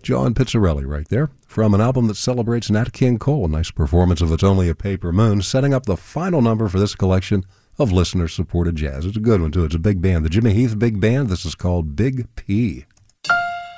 John Pizzarelli right there, from an album that celebrates Nat King Cole. A nice performance of It's Only a Paper Moon, setting up the final number for this collection of listener-supported jazz. It's a good one, too. It's a big band. The Jimmy Heath Big Band. This is called Big P.